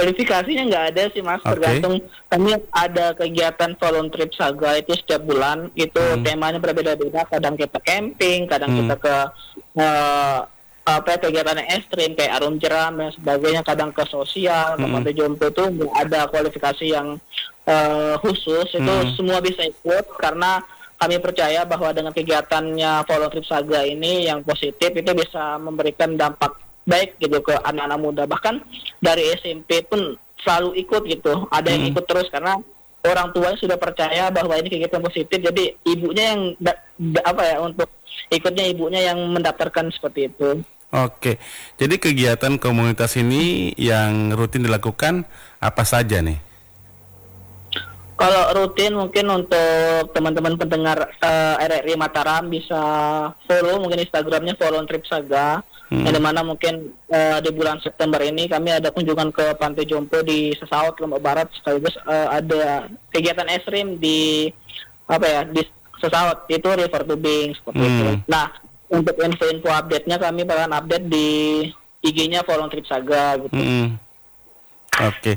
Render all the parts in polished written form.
kualifikasinya nggak ada sih Mas, tergantung. Kami ada kegiatan volunteer saga itu setiap bulan, itu temanya berbeda-beda. Kadang kita camping, kadang kita ke kegiatan ekstrim kayak arum jeram dan sebagainya, kadang ke sosial, ke pantai jompo. Itu nggak ada kualifikasi yang khusus, itu semua bisa ikut karena kami percaya bahwa dengan kegiatannya volunteer saga ini yang positif itu bisa memberikan dampak baik gitu ke anak-anak muda. Bahkan dari SMP pun selalu ikut gitu. Ada yang ikut terus karena orang tuanya sudah percaya bahwa ini kegiatan positif. Jadi ibunya yang untuk ikutnya ibunya yang mendaftarkan seperti itu. Oke. Jadi kegiatan komunitas ini yang rutin dilakukan apa saja nih? Kalau rutin mungkin untuk teman-teman pendengar RRI Mataram bisa follow mungkin Instagramnya Volunteer Saga. Yang dimana mungkin di bulan September ini kami ada kunjungan ke Pantai Jompo di Sesaut, Lombok Barat, sekaligus ada kegiatan ekstrim di di Sesaut, itu river tubing seperti itu. Nah, untuk info-info update-nya kami bakalan update di IG-nya Volunteer Saga gitu. Oke.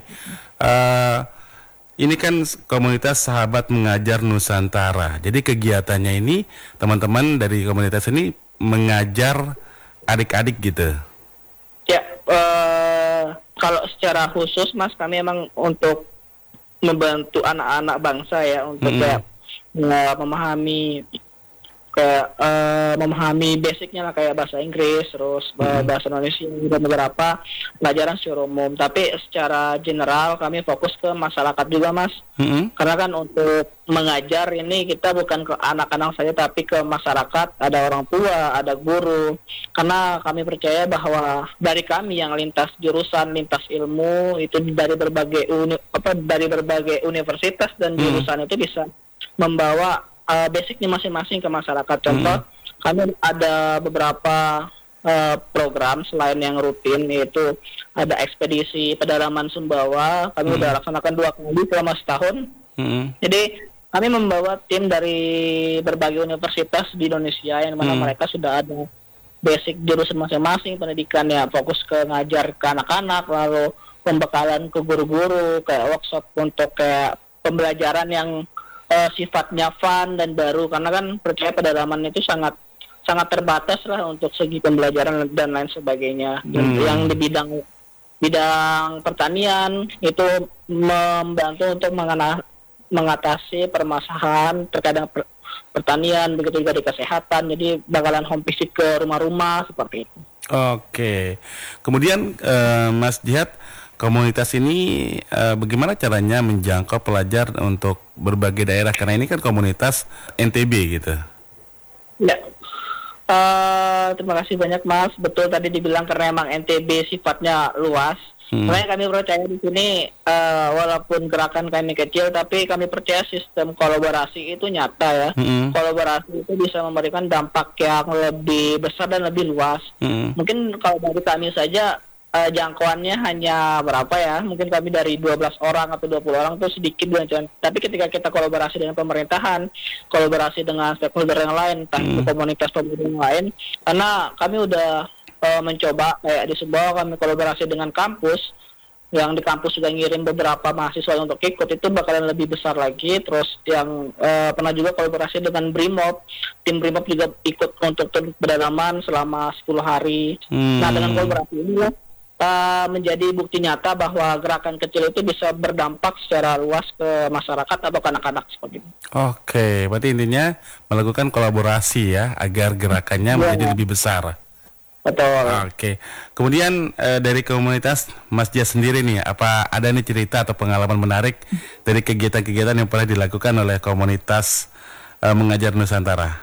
Ini kan komunitas Sahabat Mengajar Nusantara. Jadi kegiatannya ini teman-teman dari komunitas ini mengajar adik-adik gitu. Ya, kalau secara khusus Mas, kami emang untuk membantu anak-anak bangsa ya untuk memahami basicnya lah, kayak bahasa Inggris, terus bahasa Indonesia dan beberapa pelajaran secara umum. Tapi secara general kami fokus ke masyarakat juga Mas. Karena kan untuk mengajar ini kita bukan ke anak-anak saja, tapi ke masyarakat, ada orang tua, ada guru. Karena kami percaya bahwa dari kami yang lintas jurusan, lintas ilmu itu dari berbagai universitas dan jurusan itu bisa membawa basicnya masing-masing ke masyarakat. Contoh, kami ada beberapa program selain yang rutin, yaitu ada ekspedisi pedalaman Sumbawa. Kami sudah laksanakan 2 kali selama setahun. Jadi kami membawa tim dari berbagai universitas di Indonesia yang mana mereka sudah ada basic jurusan masing-masing pendidikannya, fokus ke ngajar ke anak-anak, lalu pembekalan ke guru-guru, kayak workshop untuk kayak pembelajaran yang sifatnya fun dan baru, karena kan percaya pedalaman itu sangat terbatas lah untuk segi pembelajaran dan lain sebagainya. Yang di bidang pertanian itu membantu untuk mengatasi permasalahan terkadang pertanian, begitu juga di kesehatan. Jadi bakalan home visit ke rumah-rumah seperti itu. Oke. Kemudian Mas Jihad, komunitas ini bagaimana caranya menjangkau pelajar untuk berbagai daerah? Karena ini kan komunitas NTB gitu. Ya, terima kasih banyak Mas. Betul tadi dibilang karena emang NTB sifatnya luas. Makanya kami percaya di sini walaupun gerakan kami kecil, tapi kami percaya sistem kolaborasi itu nyata ya. Kolaborasi itu bisa memberikan dampak yang lebih besar dan lebih luas. Mungkin kalau dari kami saja jangkauannya hanya berapa ya, mungkin kami dari 12 orang atau 20 orang itu sedikit banget. Tapi ketika kita kolaborasi dengan pemerintahan, kolaborasi dengan stakeholder yang lain, entah itu komunitas pemuda yang lain, karena kami udah mencoba kayak di Sumbawa kami kolaborasi dengan kampus, yang di kampus sudah ngirim beberapa mahasiswa untuk ikut, itu bakalan lebih besar lagi. Terus yang pernah juga kolaborasi dengan Brimob, tim Brimob juga ikut untuk pedalaman selama 10 hari. Nah, dengan kolaborasi ini menjadi bukti nyata bahwa gerakan kecil itu bisa berdampak secara luas ke masyarakat atau ke anak-anak seperti itu. Oke, berarti intinya melakukan kolaborasi ya agar gerakannya menjadi lebih besar. Betul. Oke. Kemudian dari komunitas Mas Jihad sendiri nih, apa ada nih cerita atau pengalaman menarik dari kegiatan-kegiatan yang pernah dilakukan oleh komunitas Mengajar Nusantara?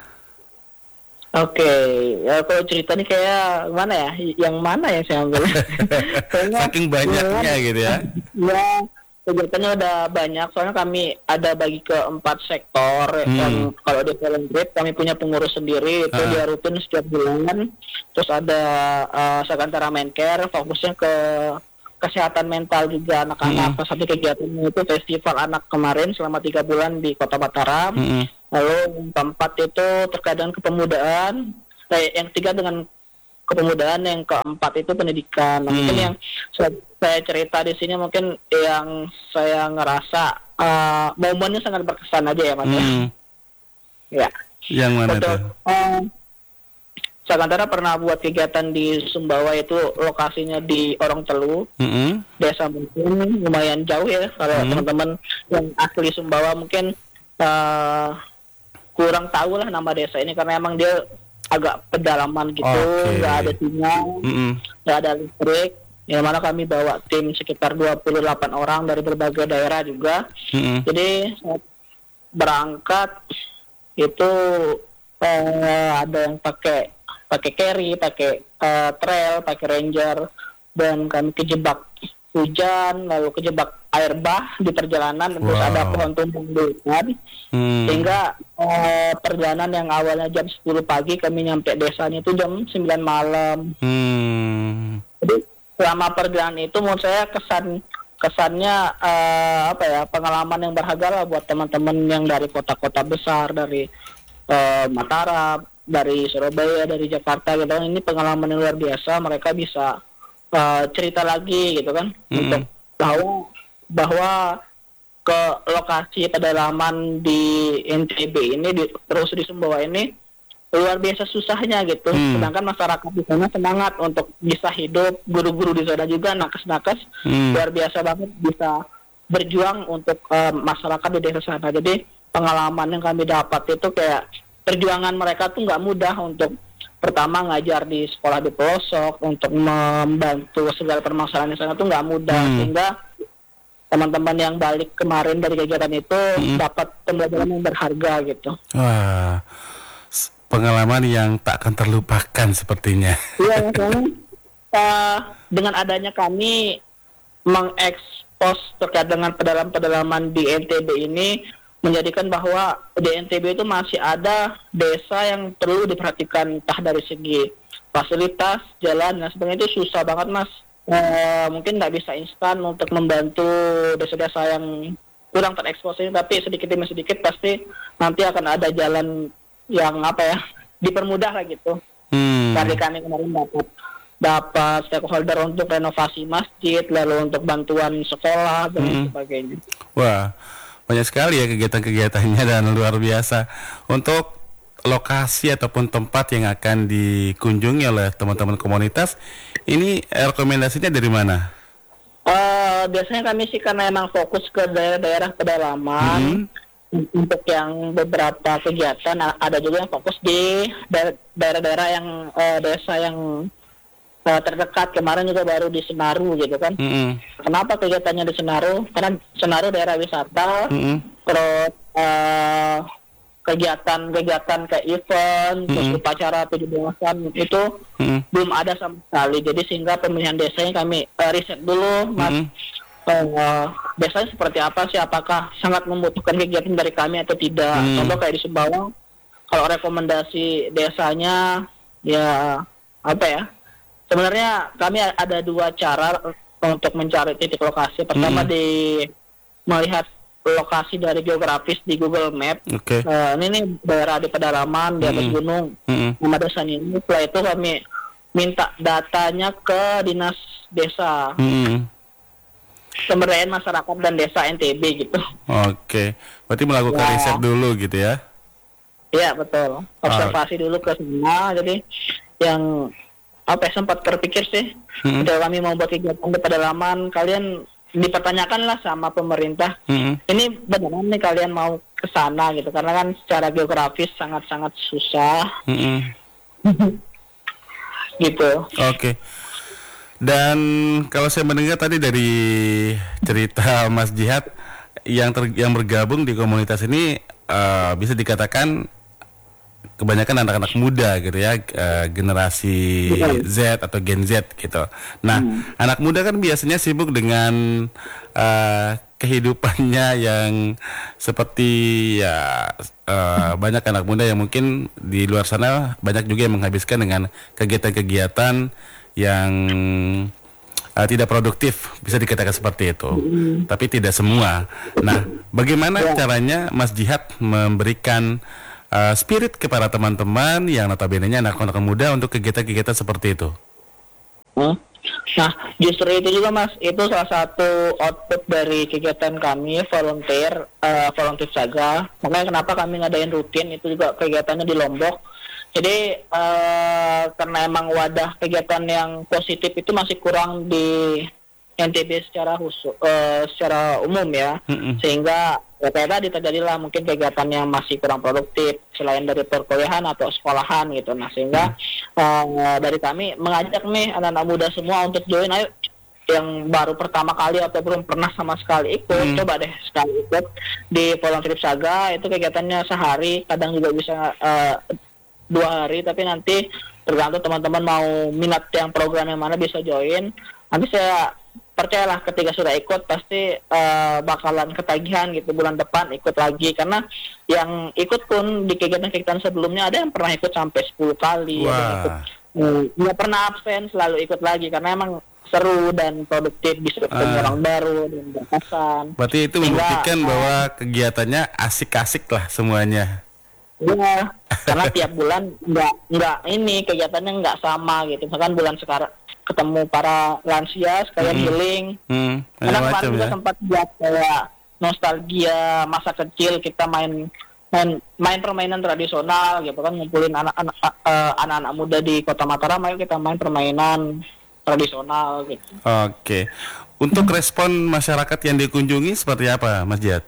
Oke, ya kalau cerita nih kayak mana ya? Yang mana yang saya ambil? Saking banyaknya gitu ya. Ya, kegiatannya udah banyak. Soalnya kami ada bagi ke 4 sektor. Yang kalau di volunteer kami punya pengurus sendiri, itu dia rutin setiap bulan. Terus ada Sekantara Mencare, fokusnya ke kesehatan mental juga anak-anak. Satu kegiatannya itu festival anak kemarin selama 3 bulan di Kota Mataram. Lalu yang keempat itu terkait dengan kepemudaan. Yang ketiga dengan kepemudaan, yang keempat itu pendidikan. Nah, mungkin yang saya cerita di sini mungkin yang saya ngerasa momennya sangat berkesan aja ya Mas ya. Ya. Yang mana Betul. tuh? Sakantara pernah buat kegiatan di Sumbawa, itu lokasinya di Orong Telu, desa mungkin lumayan jauh ya. Kalau teman-teman yang asli Sumbawa mungkin kurang tahu lah nama desa ini, karena emang dia agak pedalaman gitu, nggak ada sinyal, nggak ada listrik. Yang mana kami bawa tim sekitar 28 orang dari berbagai daerah juga. Jadi berangkat itu ada yang pakai carry, pakai trail, pakai ranger, dan kami kejebak hujan, lalu kejebak air bah di perjalanan, terus ada pohon tumbang di depan, sehingga perjalanan yang awalnya jam 10 pagi kami nyampe desanya itu jam 9 malam. Jadi selama perjalanan itu menurut saya kesannya pengalaman yang berharga lah buat teman-teman yang dari kota-kota besar, dari Mataram, dari Surabaya, dari Jakarta gitu. Ini pengalaman yang luar biasa, mereka bisa cerita lagi gitu kan, untuk bahwa ke lokasi pedalaman di NTB ini terus di Sumbawa ini luar biasa susahnya gitu. Sedangkan masyarakat di sana semangat untuk bisa hidup, guru-guru di sana juga nakes-nakes luar biasa banget bisa berjuang untuk masyarakat di desa sana. Jadi pengalaman yang kami dapat itu kayak perjuangan mereka tuh nggak mudah untuk pertama ngajar di sekolah di pelosok, untuk membantu segala permasalahan di sana tuh nggak mudah, sehingga teman-teman yang balik kemarin dari kegiatan itu dapat pembelajaran yang berharga gitu. Wah, pengalaman yang tak akan terlupakan sepertinya. Iya, dengan adanya kami mengekspos terkait dengan pedalaman di NTB ini, menjadikan bahwa di NTB itu masih ada desa yang perlu diperhatikan, entah dari segi fasilitas, jalan, dan sebagainya. Itu susah banget Mas. Mungkin nggak bisa instan untuk membantu desa-desa yang kurang terekspos ini, tapi sedikit demi sedikit pasti nanti akan ada jalan yang dipermudah lah gitu. Dari kami kemarin dapat stakeholder untuk renovasi masjid, lalu untuk bantuan sekolah dan sebagainya. Wah, banyak sekali ya kegiatan-kegiatannya dan luar biasa. Untuk lokasi ataupun tempat yang akan dikunjungi oleh teman-teman komunitas, ini rekomendasinya dari mana? Biasanya kami sih karena emang fokus ke daerah-daerah pedalaman. Untuk yang beberapa kegiatan ada juga yang fokus di daerah-daerah yang desa yang terdekat. Kemarin juga baru di Senaru gitu kan. Kenapa kegiatannya di Senaru? Karena Senaru daerah wisata, terus kegiatan kayak event, terus upacara 17-an itu belum ada sama sekali. Jadi sehingga pemilihan desanya kami riset dulu, Mas. Desanya seperti apa sih? Apakah sangat membutuhkan kegiatan dari kami atau tidak? Contoh kayak di Sumbawa, kalau rekomendasi desanya ya sebenarnya kami ada dua cara untuk mencari titik lokasi. Pertama melihat lokasi dari geografis di Google Map. Ini daerah di pedalaman di atas gunung, nama desanya ini. Setelah itu kami minta datanya ke dinas desa, pemberdayaan masyarakat dan desa NTB gitu. Berarti melakukan riset dulu gitu ya? Iya betul, observasi dulu ke sana. Jadi yang sempat terpikir sih, ketika kami mau buat kegiatan di pedalaman, kalian dipertanyakanlah sama pemerintah, ini beneran nih kalian mau ke sana gitu, karena kan secara geografis sangat-sangat susah. Gitu. Dan kalau saya mendengar tadi dari cerita Mas Jihad, yang bergabung di komunitas ini bisa dikatakan kebanyakan anak-anak muda gitu ya, generasi Z atau Gen Z gitu. Nah, anak muda kan biasanya sibuk dengan kehidupannya yang seperti banyak anak muda yang mungkin di luar sana banyak juga yang menghabiskan dengan kegiatan-kegiatan yang tidak produktif, bisa dikatakan seperti itu. Tapi tidak semua. Nah, bagaimana caranya Mas Jihad memberikan spirit kepada teman-teman yang notabene-nya anak-anak muda untuk kegiatan-kegiatan seperti itu? Nah, justru itu juga Mas, itu salah satu output dari kegiatan kami volunteer saga. Makanya kenapa kami ngadain rutin itu juga kegiatannya di Lombok. Jadi karena emang wadah kegiatan yang positif itu masih kurang di NTB secara umum ya, sehingga kayak tadi terjadilah mungkin kegiatan yang masih kurang produktif selain dari perkuliahan atau sekolahan gitu. Nah sehingga dari kami mengajak nih anak-anak muda semua untuk join, ayo yang baru pertama kali atau belum pernah sama sekali ikut, coba deh sekali ikut di Volunteer Saga. Itu kegiatannya sehari, kadang juga bisa 2 hari, tapi nanti tergantung teman-teman mau minat yang program yang mana bisa join. Nanti saya percayalah ketika sudah ikut pasti bakalan ketagihan gitu bulan depan ikut lagi, karena yang ikut pun di kegiatan-kegiatan sebelumnya ada yang pernah ikut sampai 10 kali, ada yang ikut nggak pernah absen, selalu ikut lagi karena emang seru dan produktif, bisa ketemu orang baru dan berkesan. Berarti itu membuktikan bahwa kegiatannya asik-asik lah semuanya. Iya, karena tiap bulan nggak ini kegiatannya nggak sama gitu. Misalkan bulan sekarang ketemu para lansia sekalian healing. Karena kemarin juga sempat buat kayak nostalgia masa kecil, kita main permainan tradisional gitu kan, ngumpulin anak-anak muda di Kota Mataram, ayo kita main permainan tradisional gitu. Oke. Untuk respon masyarakat yang dikunjungi seperti apa, Mas Jihad?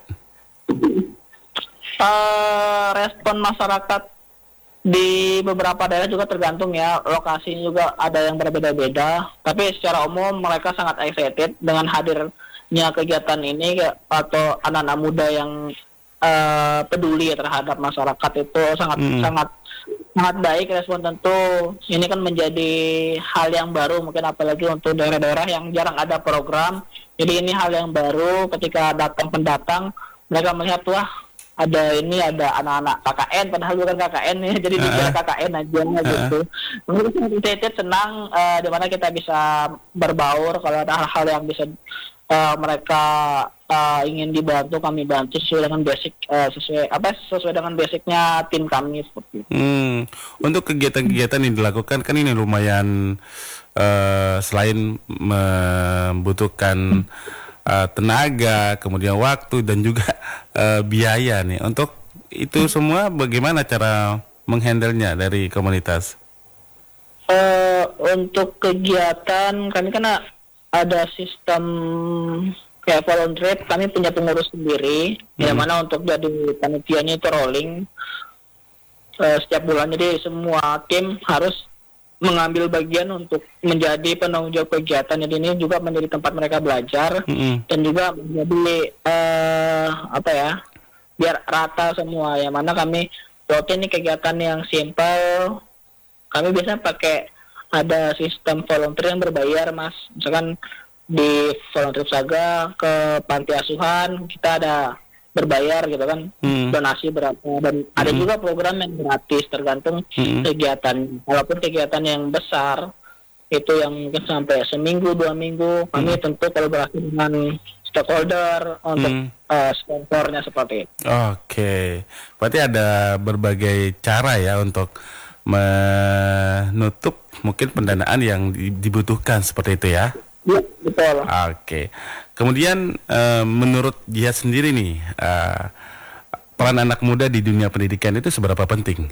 Respon masyarakat di beberapa daerah juga tergantung ya, lokasinya juga ada yang berbeda-beda, tapi secara umum mereka sangat excited dengan hadirnya kegiatan ini, atau anak-anak muda yang peduli terhadap masyarakat itu sangat baik respon. Tentu ini kan menjadi hal yang baru mungkin, apalagi untuk daerah-daerah yang jarang ada program, jadi ini hal yang baru. Ketika datang pendatang mereka melihat, wah ada anak-anak KKN, padahal bukan KKN ya, jadi dikira KKN aja gitu. Mungkin saya senang dimana kita bisa berbaur, kalau ada hal-hal yang bisa mereka ingin dibantu, kami bantu sesuai dengan sesuai dengan basicnya tim kami seperti itu. Untuk kegiatan-kegiatan yang dilakukan kan ini lumayan selain membutuhkan tenaga, kemudian waktu dan juga biaya nih. Untuk itu semua bagaimana cara menghandlenya dari komunitas? Untuk kegiatan kami kan ada sistem kayak volunteer, kami punya pengurus sendiri, yang mana untuk jadi panitianya itu rolling setiap bulan. Jadi semua tim harus mengambil bagian untuk menjadi penanggung jawab kegiatan. Jadi ini juga menjadi tempat mereka belajar dan juga menjadi biar rata semua. Yang mana kami rutin ini kegiatan yang simple. Kami biasanya pakai ada sistem volunteer yang berbayar, Mas. Misalkan di Volunteer Saga ke panti asuhan kita ada berbayar gitu kan, donasi berapa, dan ada juga program yang gratis tergantung kegiatan. Walaupun kegiatan yang besar itu yang mungkin sampai seminggu 2 minggu, kami tentu kolaborasi dengan stakeholder untuk sponsornya seperti itu. Oke, berarti ada berbagai cara ya untuk menutup mungkin pendanaan yang dibutuhkan seperti itu ya. Iya, betul. Oke. Kemudian menurut Jihad sendiri nih, peran anak muda di dunia pendidikan itu seberapa penting?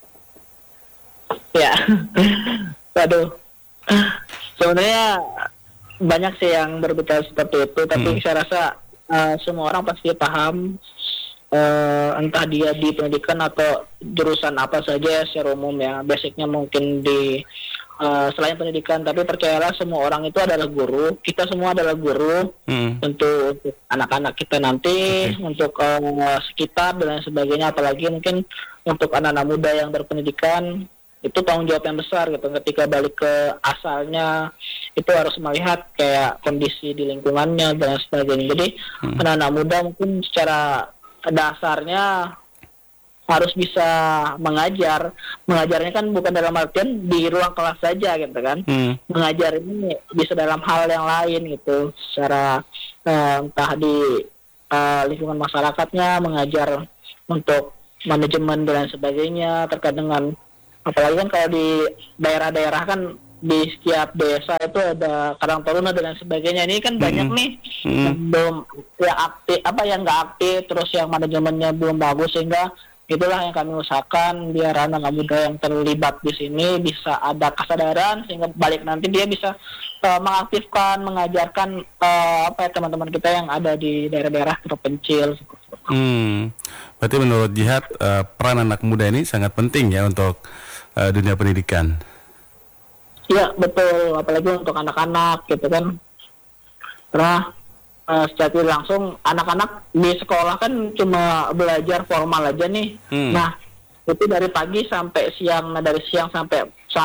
Ya, waduh. Sebenarnya banyak sih yang berbicara seperti itu, tapi saya rasa semua orang pasti paham, entah dia di pendidikan atau jurusan apa saja secara umum ya. Basicnya mungkin di selain pendidikan, tapi percayalah semua orang itu adalah guru. Kita semua adalah guru untuk anak-anak kita nanti, untuk sekitar dan lain sebagainya. Apalagi mungkin untuk anak-anak muda yang berpendidikan, itu tanggung jawab yang besar gitu. Ketika balik ke asalnya, itu harus melihat kayak kondisi di lingkungannya dan lain sebagainya. Jadi anak-anak muda mungkin secara dasarnya harus bisa mengajar. Mengajarnya kan bukan dalam artian di ruang kelas saja gitu kan. Mengajar ini bisa dalam hal yang lain gitu. Secara entah di lingkungan masyarakatnya, mengajar untuk manajemen dan lain sebagainya terkait dengan, apalagi kan kalau di daerah-daerah kan di setiap desa itu ada Karang Taruna dan lain sebagainya. Ini kan banyak nih yang belum yang aktif, yang nggak aktif, terus yang manajemennya belum bagus, sehingga itulah yang kami usahakan biar anak muda yang terlibat di sini bisa ada kesadaran, sehingga balik nanti dia bisa mengaktifkan, mengajarkan teman-teman kita yang ada di daerah-daerah terpencil. Berarti menurut Jihad peran anak muda ini sangat penting ya untuk dunia pendidikan. Iya betul, apalagi untuk anak-anak gitu kan. Karena secara langsung anak-anak di sekolah kan cuma belajar formal aja nih. Nah itu dari pagi sampai siang, dari siang sampai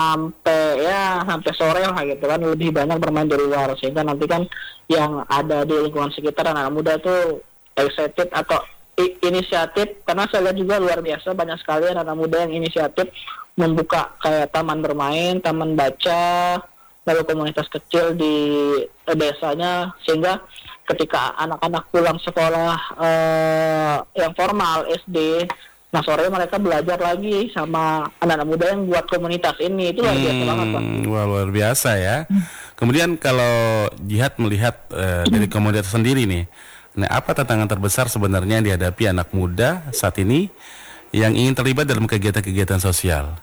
sore lah gitu kan, lebih banyak bermain di luar, sehingga nanti kan yang ada di lingkungan sekitar anak muda tuh excited atau inisiatif, karena saya lihat juga luar biasa banyak sekali anak muda yang inisiatif membuka kayak taman bermain, taman baca, lalu komunitas kecil di desanya, sehingga ketika anak-anak pulang sekolah yang formal SD, nah sore mereka belajar lagi sama anak-anak muda yang buat komunitas ini. Itu luar biasa banget Pak. Wah, luar biasa ya. Kemudian kalau Jihad melihat dari komunitas sendiri nih, nah apa tantangan terbesar sebenarnya yang dihadapi anak muda saat ini yang ingin terlibat dalam kegiatan-kegiatan sosial?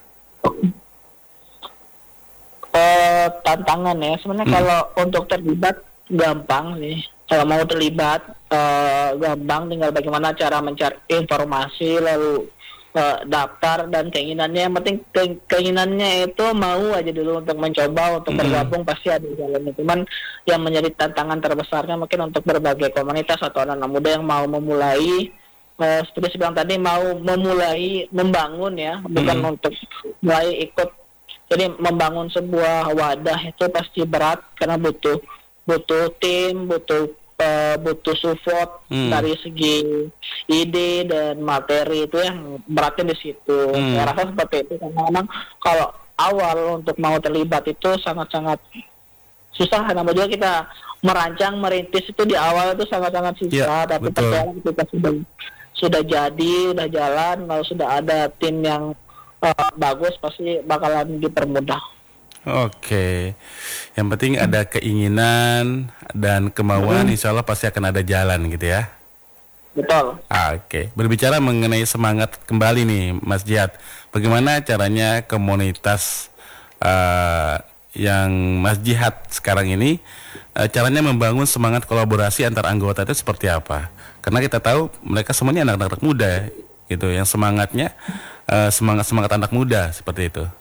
Tantangan ya sebenarnya kalau untuk terlibat gampang sih. Kalau mau terlibat gampang, tinggal bagaimana cara mencari informasi, lalu daftar dan keinginannya. Yang penting keinginannya itu mau aja dulu untuk mencoba, untuk bergabung, pasti ada jalannya. Cuman yang menjadi tantangan terbesarnya mungkin untuk berbagai komunitas atau anak muda yang mau memulai, seperti saya bilang tadi, mau memulai membangun ya, bukan untuk mulai ikut. Jadi membangun sebuah wadah itu pasti berat, karena butuh tim, butuh support dari segi ide dan materi. Itu yang beratnya di situ. Saya rasa seperti itu. Karena memang kalau awal untuk mau terlibat itu sangat-sangat susah. Namun juga kita merintis itu di awal itu sangat-sangat susah. Tapi percaya kita sudah jalan, lalu sudah ada tim yang bagus, pasti bakalan dipermudah. Oke, yang penting ada keinginan dan kemauan, insya Allah pasti akan ada jalan gitu ya. Betul. Oke, berbicara mengenai semangat kembali nih Mas Jihad, bagaimana caranya komunitas yang Mas Jihad sekarang ini caranya membangun semangat kolaborasi antar anggota itu seperti apa? Karena kita tahu mereka semuanya anak-anak muda gitu, yang semangatnya semangat anak muda seperti itu.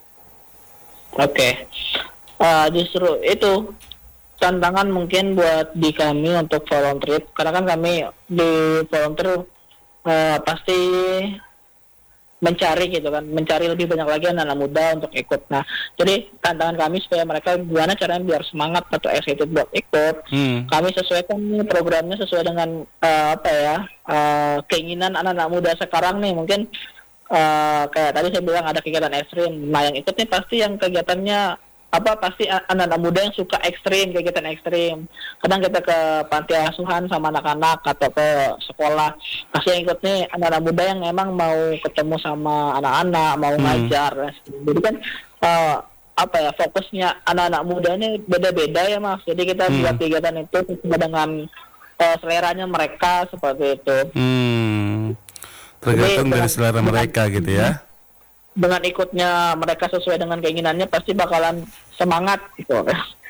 Oke. Justru itu tantangan mungkin buat di kami untuk volunteer, karena kan kami di volunteer pasti mencari gitu kan, mencari lebih banyak lagi anak-anak muda untuk ikut. Nah, jadi tantangan kami supaya mereka gimana caranya biar semangat atau excited buat ikut. Kami sesuaikan nih programnya sesuai dengan keinginan anak-anak muda sekarang nih. Mungkin kayak tadi saya bilang ada kegiatan ekstrim. Nah, yang ikut nih pasti yang kegiatannya pasti anak-anak muda yang suka ekstrim, kegiatan ekstrim. Kadang kita ke panti asuhan sama anak-anak atau ke sekolah, pasti yang ikut nih anak-anak muda yang emang mau ketemu sama anak-anak, mau ngajar. Jadi kan fokusnya anak-anak muda ini beda-beda ya Mas. Jadi kita buat kegiatan itu sesuai dengan seleranya mereka, seperti itu. Tergantung dari selera mereka gitu ya. Dengan ikutnya mereka sesuai dengan keinginannya, pasti bakalan semangat gitu.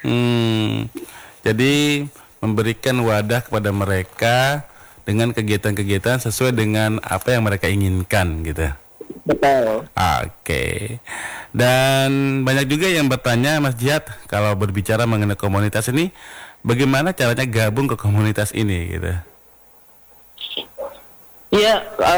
Jadi memberikan wadah kepada mereka dengan kegiatan-kegiatan sesuai dengan apa yang mereka inginkan gitu. Betul. Oke. Dan banyak juga yang bertanya Mas Jihad, kalau berbicara mengenai komunitas ini, bagaimana caranya gabung ke komunitas ini gitu? Iya,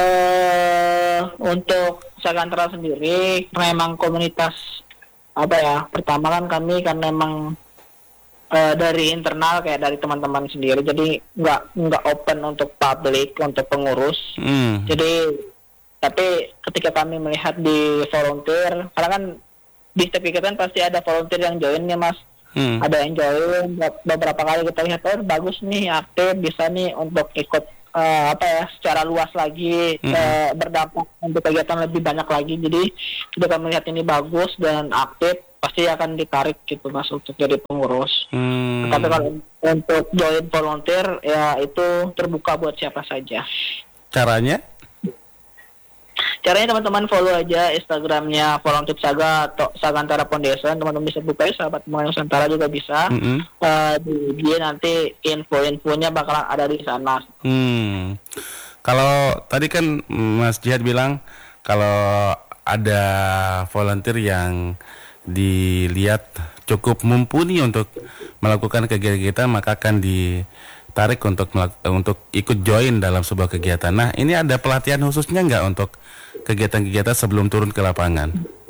untuk Sagantara sendiri memang komunitas pertama kan kami kan memang dari internal, kayak dari teman-teman sendiri, jadi nggak open untuk publik, untuk pengurus. Jadi tapi ketika kami melihat di volunteer, karena kan di setiap kegiatan pasti ada volunteer yang join ya Mas. Ada yang join beberapa kali, kita lihat bagus nih, aktif, bisa nih untuk ikut secara luas lagi, berdampak untuk kegiatan lebih banyak lagi. Jadi kita melihat ini bagus dan aktif, pasti akan ditarik gitu Mas untuk jadi pengurus. Tapi kalau untuk join volunteer ya itu terbuka buat siapa saja. Caranya? Caranya teman-teman follow aja Instagramnya Volunteer Saga atau Sagantara Foundation. Teman-teman bisa buka ya, sahabat Pembangunan Nusantara juga bisa. Dia nanti info-infonya bakalan ada di sana. Kalau tadi kan Mas Jihad bilang kalau ada volunteer yang dilihat cukup mumpuni untuk melakukan kegiatan, maka akan ditarik untuk ikut join dalam sebuah kegiatan. Nah, ini ada pelatihan khususnya nggak untuk kegiatan-kegiatan sebelum turun ke lapangan?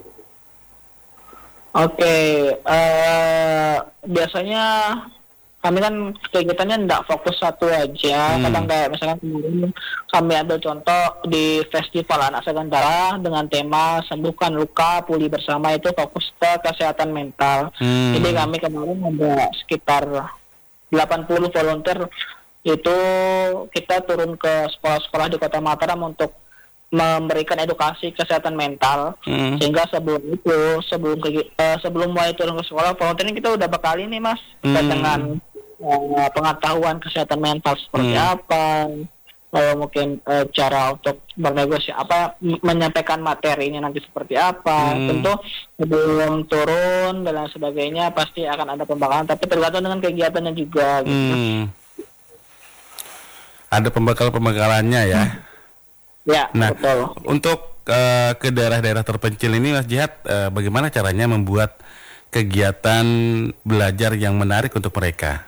Biasanya kami kan kegiatannya tidak fokus satu aja. Kadang kayak misalnya kemarin kami ambil contoh di Festival Anak Sagantara dengan tema Sembuhkan Luka Pulih Bersama, itu fokus ke kesehatan mental. Jadi kami kemarin ada sekitar 80 volunteer, itu kita turun ke sekolah-sekolah di Kota Mataram untuk memberikan edukasi kesehatan mental. Sehingga sebelum mulai turun ke sekolah, volunteer ini kita udah bekali nih Mas, dengan pengetahuan kesehatan mental seperti apa, lalu mungkin cara untuk bernegosiasi menyampaikan materinya nanti seperti apa. Tentu sebelum turun dan lain sebagainya pasti akan ada pembekalan, tapi tergantung dengan kegiatannya juga gitu. Ada pembekalannya ya. Ya, nah, betul. Untuk ke daerah-daerah terpencil ini Mas Jihad, bagaimana caranya membuat kegiatan belajar yang menarik untuk mereka?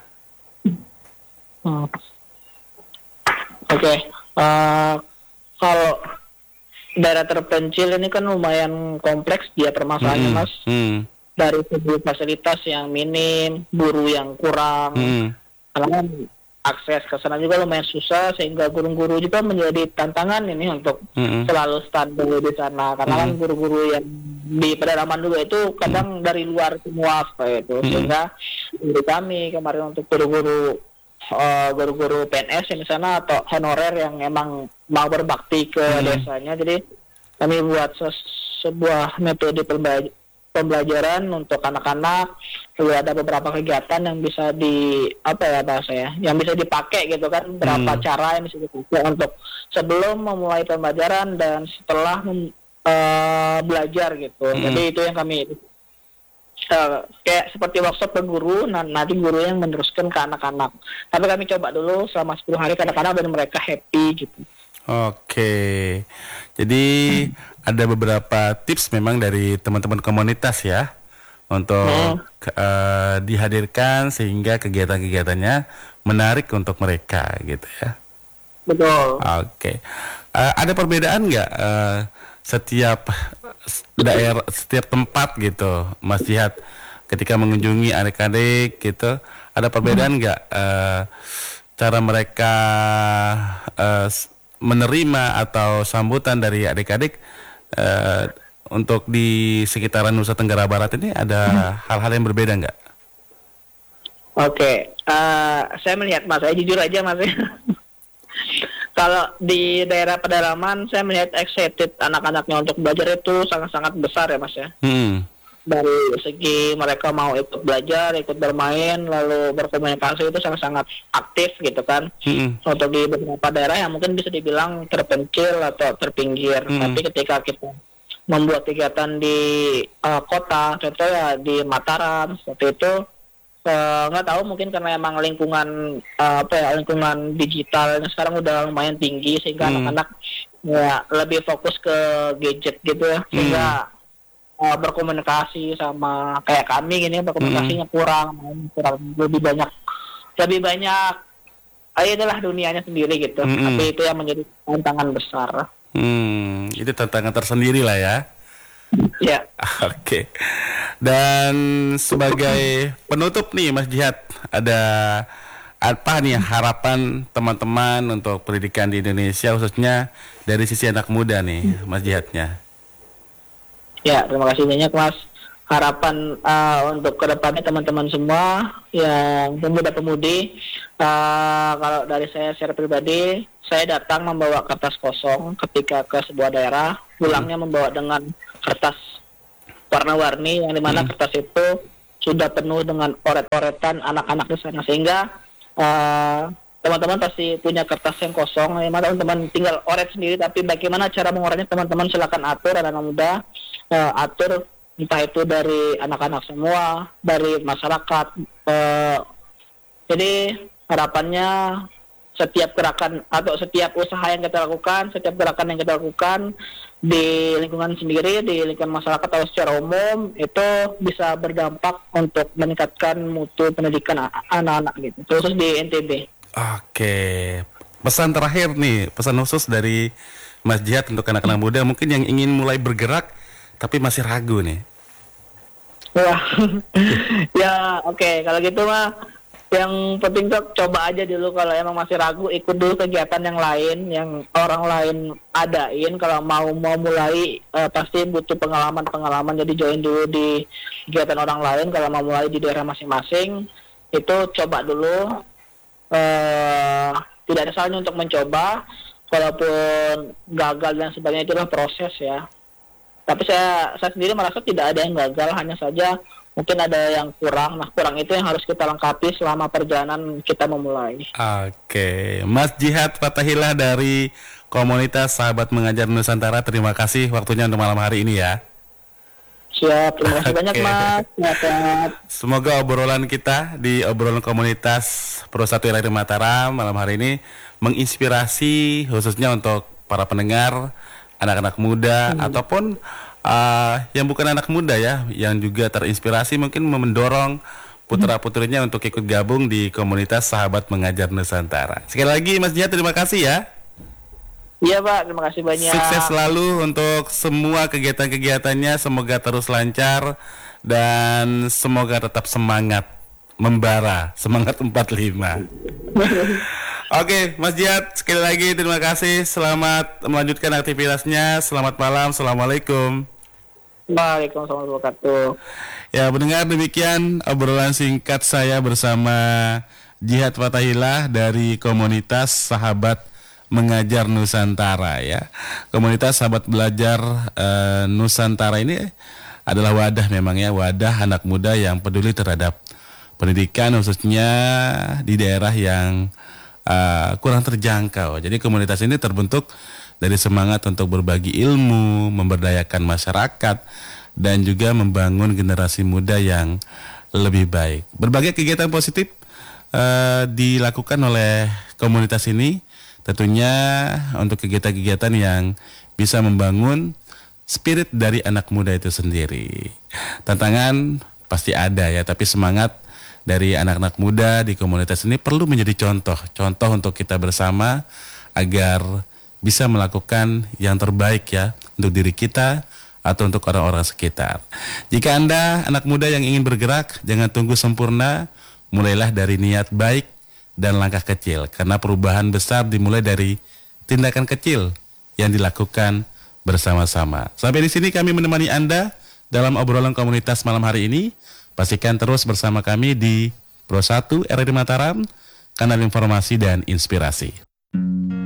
Kalau daerah terpencil ini kan lumayan kompleks dia permasalahannya Mas. Dari segi fasilitas yang minim, guru yang kurang, karena akses ke sana juga lumayan susah, sehingga guru-guru juga menjadi tantangan ini untuk selalu standby di sana. Karena kan guru-guru yang di pedalaman juga itu kadang dari luar semua seperti itu. Sehingga dari kami kemarin untuk guru-guru PNS yang di sana atau honorer yang emang mau berbakti ke desanya, jadi kami buat sebuah metode pembelajaran untuk anak-anak. Lalu ada beberapa kegiatan yang bisa yang bisa dipakai gitu kan, berapa cara yang bisa dipakai untuk sebelum memulai pembelajaran dan setelah belajar gitu. Jadi itu yang kami kayak seperti workshop ke guru, nanti guru yang meneruskan ke anak-anak. Tapi kami coba dulu selama 10 hari ke anak-anak dan mereka happy gitu. Oke, jadi ada beberapa tips memang dari teman-teman komunitas ya untuk dihadirkan sehingga kegiatan-kegiatannya menarik untuk mereka gitu ya. Betul. Oke, ada perbedaan nggak setiap daerah, setiap tempat gitu, Mas Jihad, ketika mengunjungi adik-adik gitu, ada perbedaan nggak cara mereka menerima atau sambutan dari adik-adik untuk di sekitaran Nusa Tenggara Barat ini? Ada hal-hal yang berbeda nggak? Saya melihat Mas, saya jujur aja Mas. Kalau di daerah pedalaman, saya melihat excited anak-anaknya untuk belajar itu sangat-sangat besar ya Mas ya. Dari segi mereka mau ikut belajar, ikut bermain, lalu berkomunikasi itu sangat-sangat aktif gitu kan. Untuk di beberapa daerah yang mungkin bisa dibilang terpencil atau terpinggir. Tapi ketika kita membuat kegiatan di kota, contohnya di Mataram seperti itu, nggak tahu mungkin karena emang lingkungan lingkungan digitalnya sekarang udah lumayan tinggi, sehingga anak-anak ya lebih fokus ke gadget gitu ya, sehingga berkomunikasi sama kayak kami gini berkomunikasinya kurang lebih banyak adalah dunianya sendiri gitu. Tapi itu yang menjadi tantangan besar. Itu tantangan tersendiri lah ya. Ya. Oke. Dan sebagai penutup nih Mas Jihad, ada apa nih harapan teman-teman untuk pendidikan di Indonesia, khususnya dari sisi anak muda nih Mas Jihadnya? Ya, terima kasih banyak Mas. harapan untuk kedepannya teman-teman semua yang pemuda-pemudi, kalau dari saya secara pribadi, saya datang membawa kertas kosong ketika ke sebuah daerah, pulangnya membawa dengan kertas warna-warni yang dimana kertas itu sudah penuh dengan oret-oretan anak-anak di sana, sehingga teman-teman pasti punya kertas yang kosong, yang mana teman-teman tinggal oret sendiri, tapi bagaimana cara mengoretnya teman-teman silakan atur, anak muda atur, entah itu dari anak-anak semua, dari masyarakat. Jadi harapannya setiap gerakan atau setiap usaha yang kita lakukan, setiap gerakan yang kita lakukan di lingkungan sendiri, di lingkungan masyarakat atau secara umum, itu bisa berdampak untuk meningkatkan mutu pendidikan anak-anak gitu, khusus di NTB. Oke, pesan terakhir nih, pesan khusus dari Mas Jihad untuk anak-anak muda mungkin yang ingin mulai bergerak tapi masih ragu nih. Wah, ya oke. Kalau gitu mah yang penting tuh coba aja dulu, kalau emang masih ragu ikut dulu kegiatan yang lain yang orang lain adain. Kalau mau mulai pasti butuh pengalaman, jadi join dulu di kegiatan orang lain. Kalau mau mulai di daerah masing-masing itu coba dulu, tidak ada salahnya untuk mencoba, walaupun gagal dan sebagainya, itulah proses ya. Tapi saya sendiri merasa tidak ada yang gagal, hanya saja mungkin ada yang kurang. Nah, kurang itu yang harus kita lengkapi selama perjalanan kita memulai. Oke, Mas Jihad Fathahillah dari komunitas Sahabat Mengajar Nusantara, terima kasih waktunya untuk malam hari ini ya. Siap, terima kasih banyak Mas. Siap. Semoga obrolan kita di obrolan komunitas Pro 1 RRI Mataram malam hari ini menginspirasi khususnya untuk para pendengar, anak-anak muda ataupun yang bukan anak muda ya, yang juga terinspirasi mungkin mendorong putra-putrinya untuk ikut gabung di komunitas Sahabat Mengajar Nusantara. Sekali lagi Mas Jihad, terima kasih ya. Iya Pak, terima kasih banyak. Sukses selalu untuk semua kegiatan-kegiatannya, semoga terus lancar dan semoga tetap semangat membara, semangat 45. Oke, Mas Jihad, sekali lagi terima kasih. Selamat melanjutkan aktivitasnya. Selamat malam. Assalamualaikum. Waalaikumsalam warahmatullahi wabarakatuh. Ya, mendengar demikian obrolan singkat saya bersama Jihad Fathahillah dari komunitas Sahabat Mengajar Nusantara ya. Komunitas Sahabat Belajar Nusantara ini adalah wadah memang ya, wadah anak muda yang peduli terhadap pendidikan khususnya di daerah yang kurang terjangkau. Jadi komunitas ini terbentuk dari semangat untuk berbagi ilmu, memberdayakan masyarakat, dan juga membangun generasi muda yang lebih baik. Berbagai kegiatan positif dilakukan oleh komunitas ini, tentunya untuk kegiatan-kegiatan yang bisa membangun spirit dari anak muda itu sendiri. Tantangan pasti ada ya, tapi semangat dari anak-anak muda di komunitas ini perlu menjadi contoh untuk kita bersama agar bisa melakukan yang terbaik ya untuk diri kita atau untuk orang-orang sekitar. Jika Anda anak muda yang ingin bergerak, jangan tunggu sempurna, mulailah dari niat baik dan langkah kecil, karena perubahan besar dimulai dari tindakan kecil yang dilakukan bersama-sama. Sampai di sini kami menemani Anda dalam obrolan komunitas malam hari ini. Pastikan terus bersama kami di Pro 1 RRI Mataram, kanal informasi dan inspirasi.